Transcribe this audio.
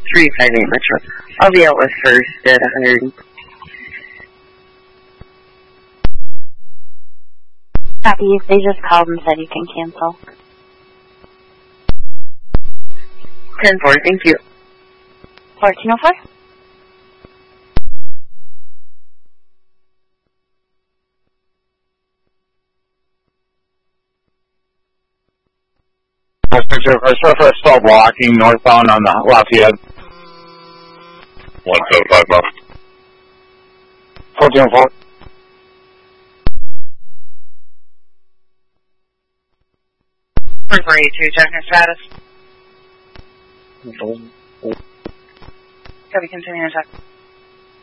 358 Metro. I'll be out with first at 100. Copy. They just called and said you can cancel. 10-4, thank you. 1404? Surface still blocking northbound on the Lafayette. 175 Buff. 1404. Free 2, check your status. Copy, continue to check.